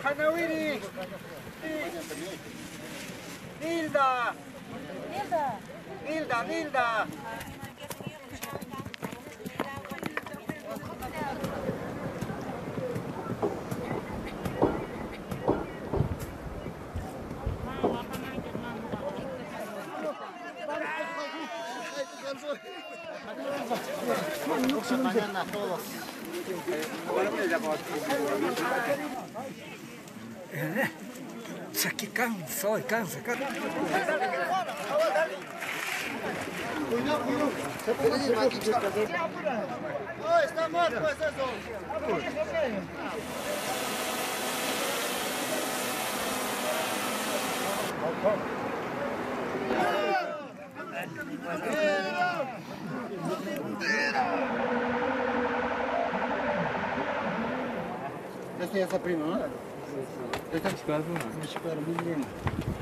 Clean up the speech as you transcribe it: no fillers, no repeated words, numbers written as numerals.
Hanawiri! Nilda! Nilda! Mañana todos. Isso aqui cansa. Está morto com essas Esta é essa prima, não é? Esta é a prima.